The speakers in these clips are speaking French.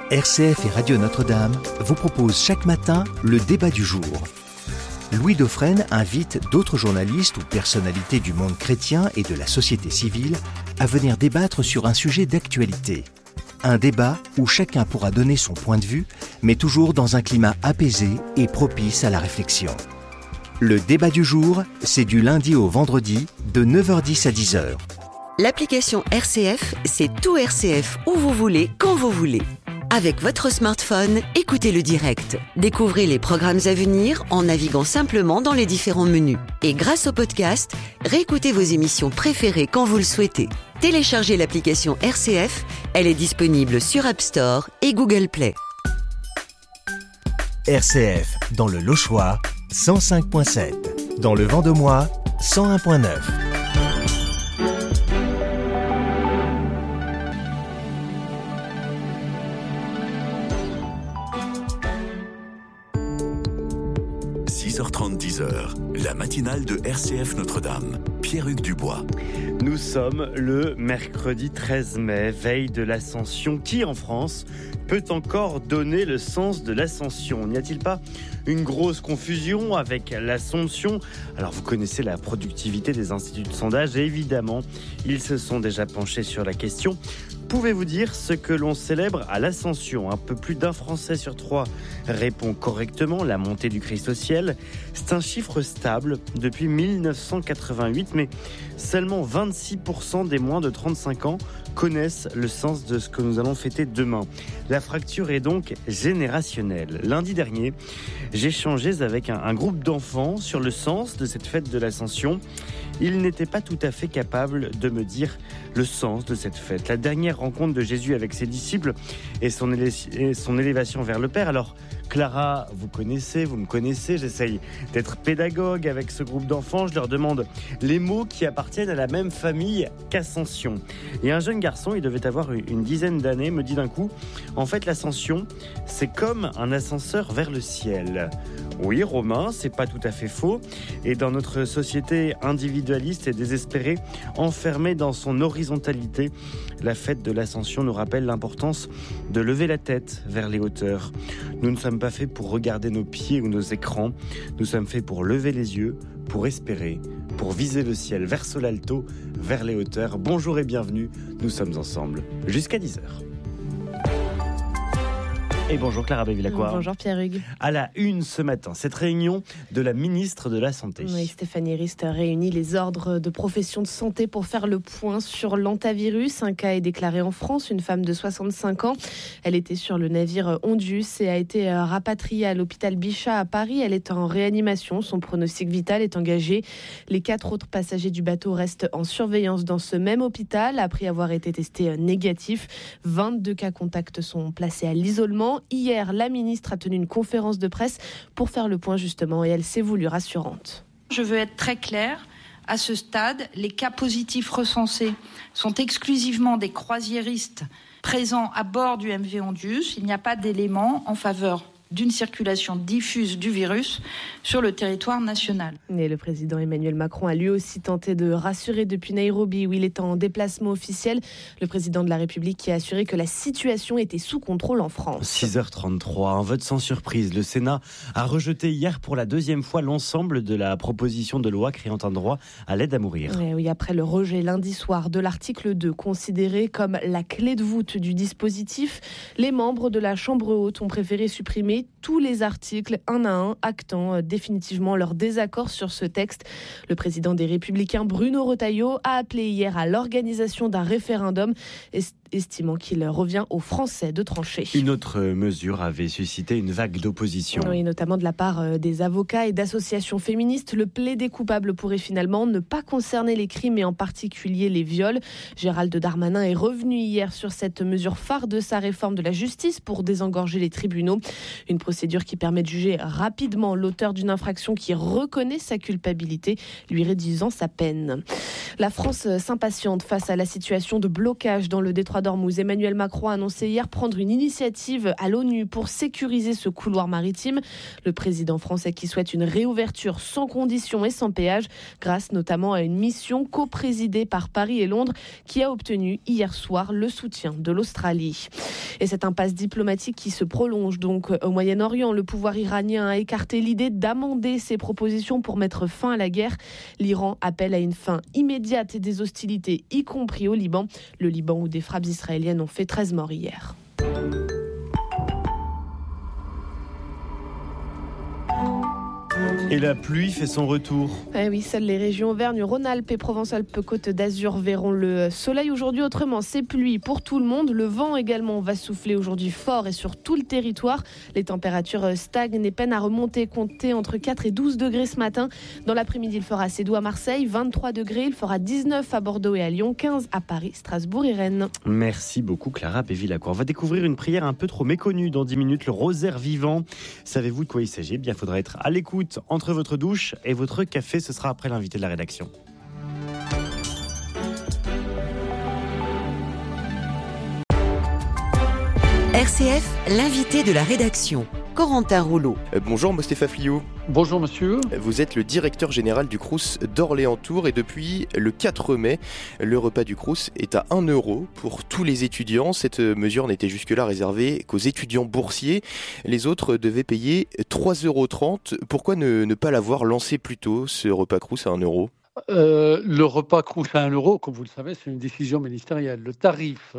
RCF et Radio Notre-Dame vous proposent chaque matin le débat du jour. Louis Dauphren invite d'autres journalistes ou personnalités du monde chrétien et de la société civile à venir débattre sur un sujet d'actualité. Un débat où chacun pourra donner son point de vue, mais toujours dans un climat apaisé et propice à la réflexion. Le débat du jour, c'est du lundi au vendredi de 9h10 à 10h. L'application RCF, c'est tout RCF où vous voulez, quand vous voulez. Avec votre smartphone, écoutez le direct. Découvrez les programmes à venir en naviguant simplement dans les différents menus. Et grâce au podcast, réécoutez vos émissions préférées quand vous le souhaitez. Téléchargez l'application RCF, elle est disponible sur App Store et Google Play. RCF, dans le Lochois, 105.7. Dans le Vendomois, 101.9. h 10h, la matinale de RCF Notre-Dame. Pierre-Hugues Dubois. Nous sommes le mercredi 13 mai, veille de l'Ascension. Qui en France peut encore donner le sens de l'Ascension ? N'y a-t-il pas une grosse confusion avec l'Assomption ? Alors vous connaissez la productivité des instituts de sondage et évidemment, ils se sont déjà penchés sur la question. Pouvez-vous dire ce que l'on célèbre à l'Ascension ? Un peu plus d'un Français sur 3 répond correctement, la montée du Christ au ciel. C'est un chiffre stable depuis 1988, mais seulement 26% des moins de 35 ans connaissent le sens de ce que nous allons fêter demain. La fracture est donc générationnelle. Lundi dernier, j'échangeais avec un groupe d'enfants sur le sens de cette fête de l'Ascension. Ils n'étaient pas tout à fait capables de me dire le sens de cette fête. La dernière rencontre de Jésus avec ses disciples et son élévation vers le Père. Alors, Clara, vous me connaissez, j'essaye d'être pédagogue avec ce groupe d'enfants. Je leur demande les mots qui appartiennent à la même famille qu'Ascension. Et un jeune garçon, il devait avoir une dizaine d'années, me dit d'un coup, en fait, l'Ascension, c'est comme un ascenseur vers le ciel. Oui, Romain, c'est pas tout à fait faux. Et dans notre société individualiste et désespérée, enfermée dans son horizontalité, la fête de l'Ascension nous rappelle l'importance de lever la tête vers les hauteurs. Nous ne sommes pas faits pour regarder nos pieds ou nos écrans. Nous sommes faits pour lever les yeux, pour espérer, pour viser le ciel verso l'alto, vers les hauteurs. Bonjour et bienvenue, nous sommes ensemble jusqu'à 10h. Et bonjour Clara Bévilacqua. Bonjour Pierre-Hugues. À la une ce matin, cette réunion de la ministre de la Santé. Oui, Stéphanie Rist réunit les ordres de professions de santé pour faire le point sur l'hantavirus. Un cas est déclaré en France, une femme de 65 ans. Elle était sur le navire Ondius et a été rapatriée à l'hôpital Bichat à Paris. Elle est en réanimation, son pronostic vital est engagé. Les 4 autres passagers du bateau restent en surveillance dans ce même hôpital après avoir été testés négatifs. 22 cas contacts sont placés à l'isolement. Hier, la ministre a tenu une conférence de presse pour faire le point justement et elle s'est voulue rassurante. Je veux être très claire. À ce stade, les cas positifs recensés sont exclusivement des croisiéristes présents à bord du MV Ondius. Il n'y a pas d'éléments en faveur d'une circulation diffuse du virus sur le territoire national. Et le président Emmanuel Macron a lui aussi tenté de rassurer depuis Nairobi où il est en déplacement officiel. Le président de la République qui a assuré que la situation était sous contrôle en France. 6h33, un vote sans surprise. Le Sénat a rejeté hier pour la deuxième fois l'ensemble de la proposition de loi créant un droit à l'aide à mourir. Oui, après le rejet lundi soir de l'article 2, considéré comme la clé de voûte du dispositif, les membres de la Chambre haute ont préféré supprimer tous les articles un à un, actant définitivement leur désaccord sur ce texte. Le président des Républicains, Bruno Retailleau, a appelé hier à l'organisation d'un référendum, estimant qu'il revient aux Français de trancher. Une autre mesure avait suscité une vague d'opposition. Oui, notamment de la part des avocats et d'associations féministes. Le plaidé coupable pourrait finalement ne pas concerner les crimes et en particulier les viols. Gérald Darmanin est revenu hier sur cette mesure phare de sa réforme de la justice pour désengorger les tribunaux. Une procédure qui permet de juger rapidement l'auteur d'une infraction qui reconnaît sa culpabilité, lui réduisant sa peine. La France s'impatiente face à la situation de blocage dans le détroit Croix d'Ormuz. Emmanuel Macron a annoncé hier prendre une initiative à l'ONU pour sécuriser ce couloir maritime. Le président français qui souhaite une réouverture sans condition et sans péage, grâce notamment à une mission coprésidée par Paris et Londres qui a obtenu hier soir le soutien de l'Australie. Et cette impasse diplomatique qui se prolonge donc au Moyen-Orient. Le pouvoir iranien a écarté l'idée d'amender ses propositions pour mettre fin à la guerre. L'Iran appelle à une fin immédiate des hostilités, y compris au Liban. Le Liban où des frappes israéliennes ont fait 13 morts hier. Et la pluie fait son retour. Eh oui, seules les régions Auvergne-Rhône-Alpes et Provence-Alpes-Côte d'Azur verront le soleil aujourd'hui. Autrement, c'est pluie pour tout le monde. Le vent également va souffler aujourd'hui fort et sur tout le territoire. Les températures stagnent et peinent à remonter, comptez entre 4 et 12 degrés ce matin. Dans l'après-midi, il fera assez doux à Marseille, 23 degrés. Il fera 19 à Bordeaux et à Lyon, 15 à Paris, Strasbourg et Rennes. Merci beaucoup Clara Bévillacourt. On va découvrir une prière un peu trop méconnue dans 10 minutes, le rosaire vivant. Savez-vous de quoi il s'agit ? Bien, il faudra être à l'écoute entre votre douche et votre café. Ce sera après l'invité de la rédaction. RCF, l'invité de la rédaction, Corentin Rouleau. Bonjour Mostefa Fliou. Bonjour monsieur. Vous êtes le directeur général du Crous d'Orléans-Tours et depuis le 4 mai, le repas du Crous est à 1 € pour tous les étudiants. Cette mesure n'était jusque-là réservée qu'aux étudiants boursiers. Les autres devaient payer 3,30 €. Pourquoi ne pas l'avoir lancé plus tôt, ce repas Crous à 1 €? Le repas Crous à 1 €, comme vous le savez, c'est une décision ministérielle. Le tarif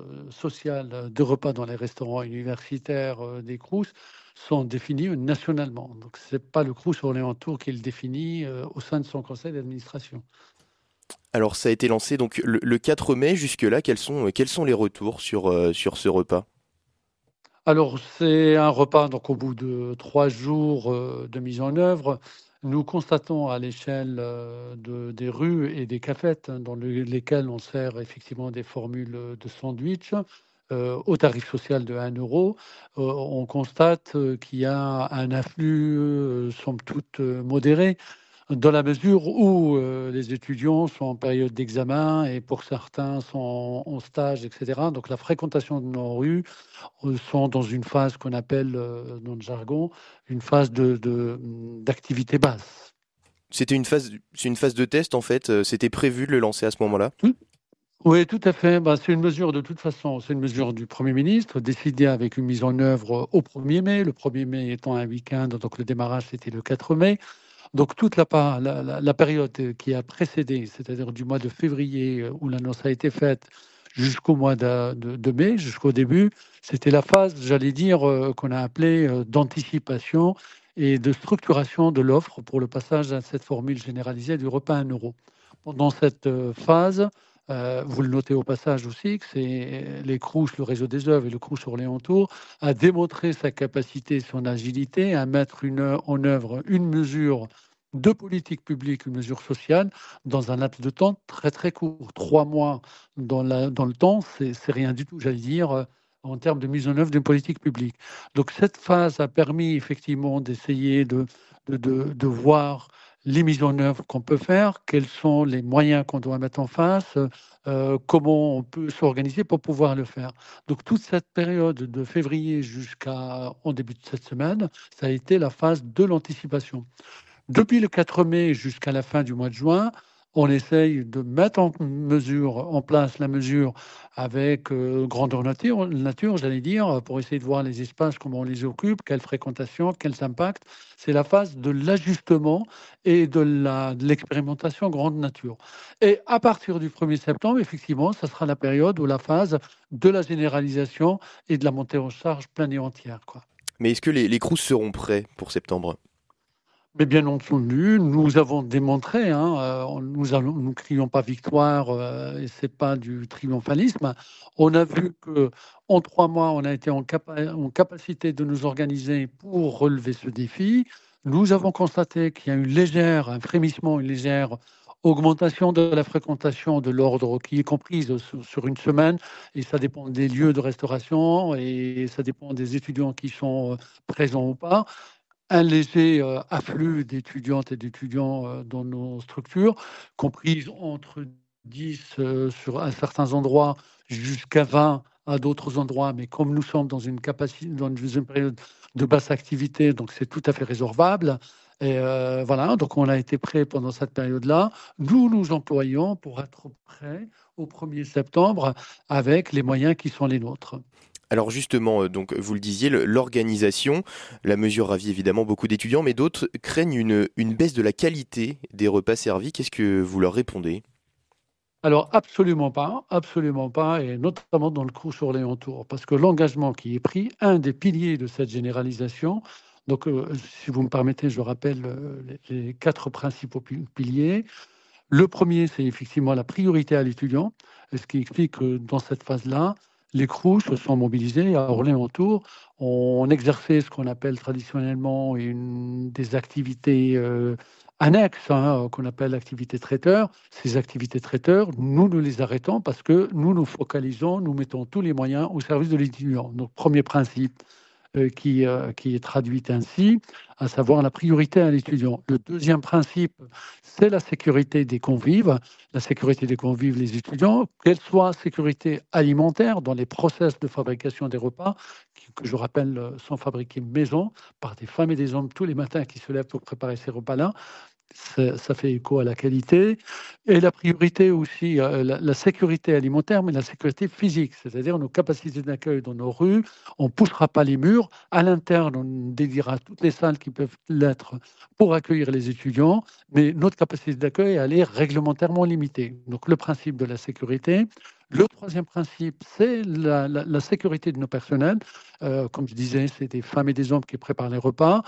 social de repas dans les restaurants universitaires des Crous sont définis nationalement. Donc ce n'est pas le Crous Orléans-Tours qui le définit au sein de son conseil d'administration. Alors ça a été lancé donc le 4 mai. Jusque-là, quels sont les retours sur ce repas ? Alors c'est un repas, donc au bout de 3 jours de mise en œuvre, nous constatons à l'échelle des rues et des cafettes dans lesquelles on sert effectivement des formules de sandwich au tarif social de 1 €, on constate qu'il y a un afflux somme toute modéré, dans la mesure où les étudiants sont en période d'examen et pour certains sont en stage, etc. Donc la fréquentation de nos rues sont dans une phase qu'on appelle, dans le jargon, une phase d'activité basse. C'est une phase de test en fait, c'était prévu de le lancer à ce moment-là ? Oui, tout à fait. C'est une mesure de toute façon, c'est une mesure du Premier ministre, décidée avec une mise en œuvre au 1er mai, le 1er mai étant un week-end, donc le démarrage c'était le 4 mai. Donc toute la période qui a précédé, c'est-à-dire du mois de février où l'annonce a été faite jusqu'au mois de mai, jusqu'au début, c'était la phase, j'allais dire, qu'on a appelée d'anticipation et de structuration de l'offre pour le passage à cette formule généralisée du repas à 1 €. Pendant cette phase, vous le notez au passage aussi, que c'est les Crous, le réseau des œuvres et le Crous Orléans-Tours a démontré sa capacité, son agilité à mettre en œuvre une mesure de politique publique, une mesure sociale, dans un laps de temps très très court. 3 mois dans le temps, c'est rien du tout, j'allais dire, en termes de mise en œuvre d'une politique publique. Donc cette phase a permis effectivement d'essayer de voir les mises en œuvre qu'on peut faire, quels sont les moyens qu'on doit mettre en face, comment on peut s'organiser pour pouvoir le faire. Donc toute cette période de février jusqu'en début de cette semaine, ça a été la phase de l'anticipation. Depuis le 4 mai jusqu'à la fin du mois de juin, on essaye de mettre en place la mesure avec grandeur nature, j'allais dire, pour essayer de voir les espaces, comment on les occupe, quelle fréquentation, quels impacts. C'est la phase de l'ajustement et de l'expérimentation grande nature. Et à partir du 1er septembre, effectivement, ça sera la période où la phase de la généralisation et de la montée en charge pleine et entière, quoi. Mais est-ce que les Crous seront prêts pour septembre ? Mais bien entendu, nous avons démontré, nous ne crions pas victoire, et c'est pas du triomphalisme. On a vu que en 3 mois, on a été en capacité de nous organiser pour relever ce défi. Nous avons constaté qu'il y a un frémissement, une légère augmentation de la fréquentation de l'ordre qui est comprise sur une semaine, et ça dépend des lieux de restauration et ça dépend des étudiants qui sont présents ou pas. Un léger afflux d'étudiantes et d'étudiants dans nos structures, comprises entre 10 à certains endroits, jusqu'à 20 à d'autres endroits. Mais comme nous sommes dans une période de basse activité, donc c'est tout à fait résorbable. Et voilà, donc on a été prêt pendant cette période-là. Nous nous employons pour être prêts au 1er septembre avec les moyens qui sont les nôtres. Alors justement, donc vous le disiez, l'organisation, la mesure ravit évidemment beaucoup d'étudiants, mais d'autres craignent une baisse de la qualité des repas servis. Qu'est-ce que vous leur répondez? Alors absolument pas, et notamment dans le Crous Orléans-Tours, parce que l'engagement qui est pris, un des piliers de cette généralisation, donc si vous me permettez, je rappelle les 4 principaux piliers. Le premier, c'est effectivement la priorité à l'étudiant, ce qui explique que dans cette phase-là, les Crous se sont mobilisés à Orléans-Tours. On exerçait ce qu'on appelle traditionnellement des activités annexes, qu'on appelle l'activité traiteur. Ces activités traiteurs, nous les arrêtons parce que nous nous focalisons, nous mettons tous les moyens au service de l'étudiant. Donc, premier principe qui est traduite ainsi, à savoir la priorité à l'étudiant. Le deuxième principe, c'est la sécurité des convives. La sécurité des convives, les étudiants, qu'elle soit sécurité alimentaire dans les process de fabrication des repas, que je rappelle sont fabriqués maison par des femmes et des hommes tous les matins qui se lèvent pour préparer ces repas-là. Ça fait écho à la qualité. Et la priorité aussi, la sécurité alimentaire, mais la sécurité physique, c'est-à-dire nos capacités d'accueil dans nos rues. On ne poussera pas les murs. À l'interne, on dédiera toutes les salles qui peuvent l'être pour accueillir les étudiants, mais notre capacité d'accueil, elle est réglementairement limitée. Donc le principe de la sécurité. Le troisième principe, c'est la sécurité de nos personnels. Comme je disais, c'est des femmes et des hommes qui préparent les repas.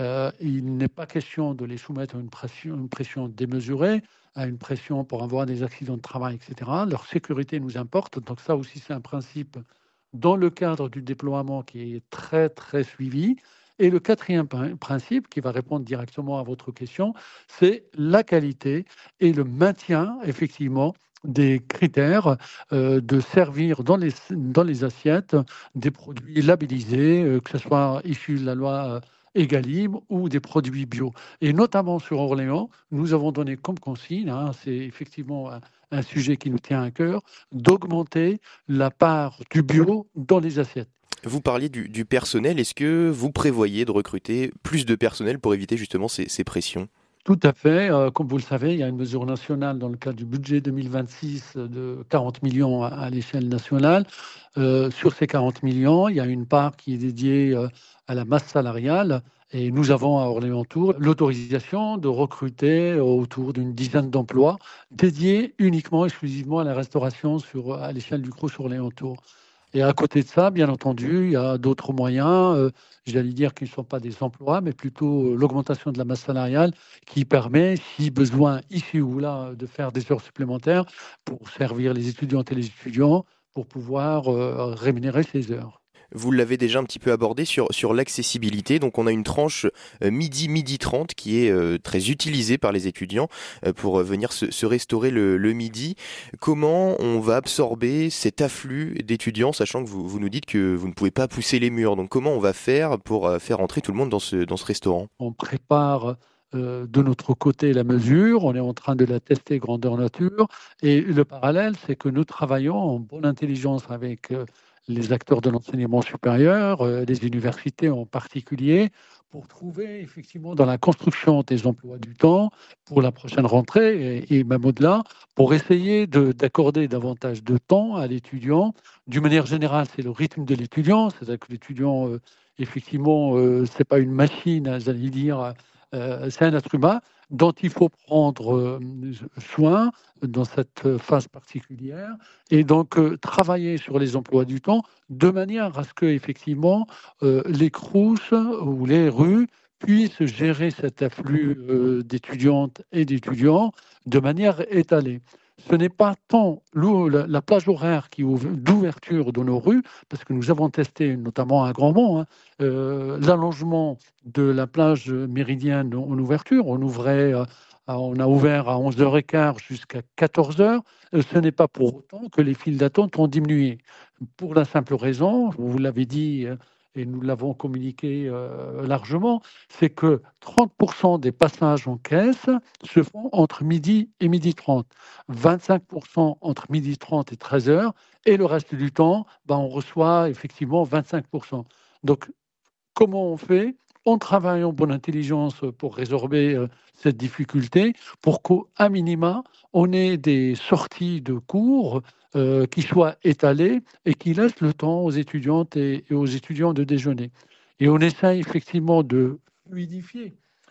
Il n'est pas question de les soumettre à une pression démesurée, à une pression pour avoir des accidents de travail, etc. Leur sécurité nous importe. Donc ça aussi, c'est un principe dans le cadre du déploiement qui est très, très suivi. Et le quatrième principe, qui va répondre directement à votre question, c'est la qualité et le maintien, effectivement, des critères de servir dans les assiettes des produits labellisés, que ce soit issus de la loi Egalim ou des produits bio. Et notamment sur Orléans, nous avons donné comme consigne, c'est effectivement un sujet qui nous tient à cœur, d'augmenter la part du bio dans les assiettes. Vous parliez du personnel. Est-ce que vous prévoyez de recruter plus de personnel pour éviter justement ces pressions? Tout à fait. Comme vous le savez, il y a une mesure nationale dans le cadre du budget 2026 de 40 millions à l'échelle nationale. Sur ces 40 millions, il y a une part qui est dédiée à la masse salariale. Et nous avons à Orléans-Tours l'autorisation de recruter autour d'une dizaine d'emplois dédiés uniquement, exclusivement à la restauration à l'échelle du Crous Orléans-Tours. Et à côté de ça, bien entendu, il y a d'autres moyens, j'allais dire qui ne sont pas des emplois, mais plutôt l'augmentation de la masse salariale qui permet, si besoin, ici ou là, de faire des heures supplémentaires pour servir les étudiantes et les étudiants, pour pouvoir rémunérer ces heures. Vous l'avez déjà un petit peu abordé sur l'accessibilité. Donc on a une tranche midi 30 qui est très utilisée par les étudiants pour venir se restaurer le midi. Comment on va absorber cet afflux d'étudiants, sachant que vous nous dites que vous ne pouvez pas pousser les murs. Donc comment on va faire pour faire entrer tout le monde dans ce restaurant? On prépare de notre côté la mesure, on est en train de la tester grandeur nature. Et le parallèle, c'est que nous travaillons en bonne intelligence avec les acteurs de l'enseignement supérieur, les universités en particulier, pour trouver effectivement dans la construction des emplois du temps pour la prochaine rentrée et même au-delà, pour essayer d'accorder davantage de temps à l'étudiant. D'une manière générale, c'est le rythme de l'étudiant, c'est-à-dire que l'étudiant, effectivement, c'est pas une machine, j'allais dire, c'est un être humain dont il faut prendre soin dans cette phase particulière et donc travailler sur les emplois du temps de manière à ce que effectivement les Crous ou les rues puissent gérer cet afflux d'étudiantes et d'étudiants de manière étalée. Ce n'est pas tant la plage horaire d'ouverture de nos rues, parce que nous avons testé notamment à Grandmont l'allongement de la plage méridienne en ouverture. On a ouvert à 11h15 jusqu'à 14h. Ce n'est pas pour autant que les files d'attente ont diminué. Pour la simple raison, vous l'avez dit et nous l'avons communiqué largement, c'est que 30% des passages en caisse se font entre midi et midi 30, 25% entre midi 30 et 13h, et le reste du temps, on reçoit effectivement 25%. Donc, comment on fait ? On travaille en bonne intelligence pour résorber cette difficulté, pour qu'à minima, on ait des sorties de cours qui soient étalées et qui laissent le temps aux étudiantes et aux étudiants de déjeuner. Et on essaie effectivement de fluidifier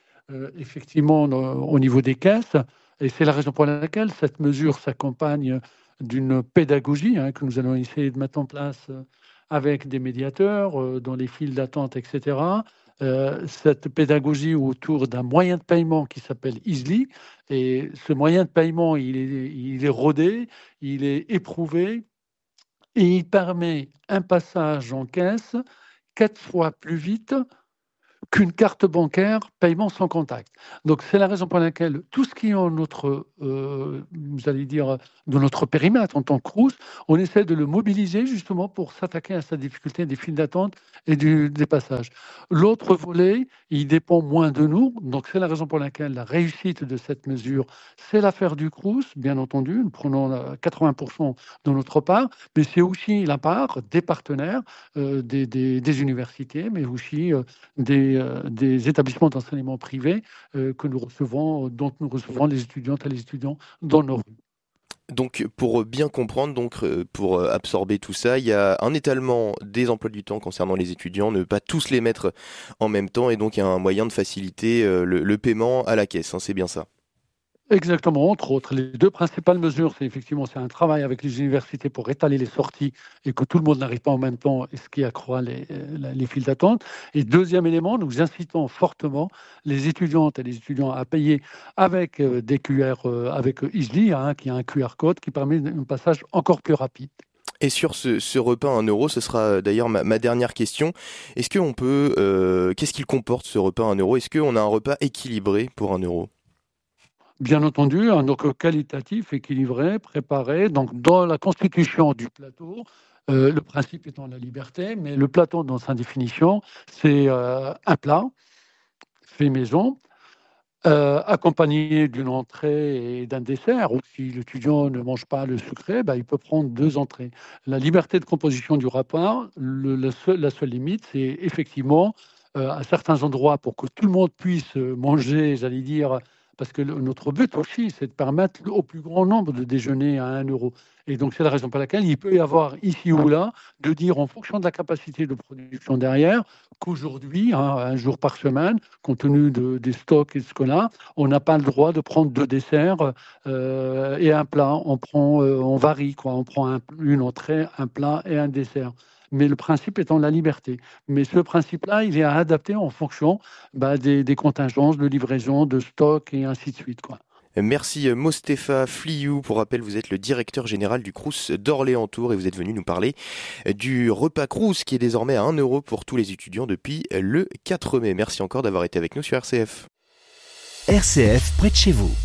au niveau des caisses, et c'est la raison pour laquelle cette mesure s'accompagne d'une pédagogie que nous allons essayer de mettre en place avec des médiateurs dans les files d'attente, etc. Cette pédagogie autour d'un moyen de paiement qui s'appelle Easly. Et ce moyen de paiement, il est rodé, il est éprouvé et il permet un passage en caisse 4 fois plus vite qu'une carte bancaire paiement sans contact. Donc, c'est la raison pour laquelle tout ce qui est en notre, vous allez dire, de notre périmètre en tant que Crous, on essaie de le mobiliser justement pour s'attaquer à cette difficulté des files d'attente et des passages. L'autre volet, il dépend moins de nous. Donc, c'est la raison pour laquelle la réussite de cette mesure, c'est l'affaire du Crous, bien entendu. Nous prenons 80% de notre part, mais c'est aussi la part des partenaires, des universités, mais aussi des établissements d'enseignement privés dont nous recevons les étudiantes et les étudiants dans nos rues. Donc, pour bien comprendre, pour absorber tout ça, il y a un étalement des emplois du temps concernant les étudiants, ne pas tous les mettre en même temps, et donc il y a un moyen de faciliter le paiement à la caisse, c'est bien ça? Exactement, entre autres. Les deux principales mesures, c'est un travail avec les universités pour étaler les sorties et que tout le monde n'arrive pas en même temps, et ce qui accroît les files d'attente. Et deuxième élément, nous incitons fortement les étudiantes et les étudiants à payer avec des QR, avec Easly, qui a un QR code qui permet un passage encore plus rapide. Et sur ce repas à 1 euro, ce sera d'ailleurs ma dernière question. Est-ce qu'on peut, qu'est-ce qu'il comporte ce repas à 1 euro? Est-ce qu'on a un repas équilibré pour 1 euro? Bien entendu, un euro qualitatif, équilibré, préparé. Donc, dans la constitution du plateau, le principe étant la liberté, mais le plateau, dans sa définition, c'est un plat fait maison, accompagné d'une entrée et d'un dessert. Ou si l'étudiant ne mange pas le sucré, il peut prendre 2 entrées. La liberté de composition du repas, la seule limite, c'est effectivement à certains endroits, pour que tout le monde puisse manger, j'allais dire, parce que notre but aussi, c'est de permettre au plus grand nombre de déjeuner à 1 euro. Et donc, c'est la raison pour laquelle il peut y avoir ici ou là, de dire en fonction de la capacité de production derrière, qu'aujourd'hui, un jour par semaine, compte tenu des stocks et de ce qu'on a, on n'a pas le droit de prendre 2 desserts et un plat. On varie, on prend une entrée, un plat et un dessert. Mais le principe étant la liberté. Mais ce principe-là, il est à adapter en fonction des contingences de livraison, de stock et ainsi de suite, Merci Mostefa Fliou. Pour rappel, vous êtes le directeur général du Crous d'Orléans-Tours et vous êtes venu nous parler du repas Crous qui est désormais à 1 euro pour tous les étudiants depuis le 4 mai. Merci encore d'avoir été avec nous sur RCF. RCF près de chez vous.